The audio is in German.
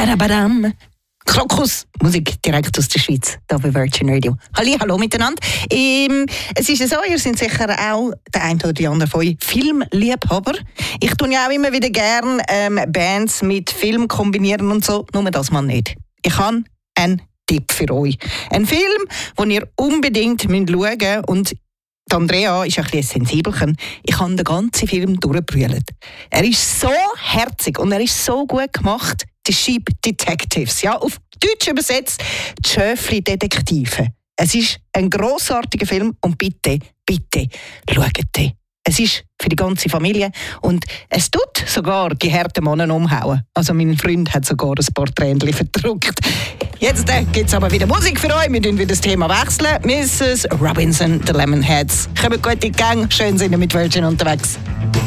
Badabadam. Krokus, Musik direkt aus der Schweiz, hier bei Virgin Radio. Hallo miteinander. Es ist so, ihr seid sicher auch der eine oder die andere von euch Filmliebhaber. Ich tue ja auch immer wieder gerne Bands mit Film kombinieren und so, nur das mal nicht. Ich habe einen Tipp für euch. Ein Film, den ihr unbedingt schauen müsst. Und Andrea ist ein bisschen sensibel. Ich habe den ganzen Film durchgebrüllt. Er ist so herzig und er ist so gut gemacht. Die Sheep Detectives, ja, auf Deutsch übersetzt, die Schöfli-Detektive. Es ist ein grossartiger Film und bitte schaut den. Es ist für die ganze Familie und es tut sogar die harten Männer umhauen. Also mein Freund hat sogar ein paar Tränchen verdruckt. Jetzt gibt es aber wieder Musik für euch. Wir werden wieder das Thema wechseln. Mrs. Robinson, The Lemonheads. Kommt gut in die Gang. Schön sind ihr mit Virgin unterwegs.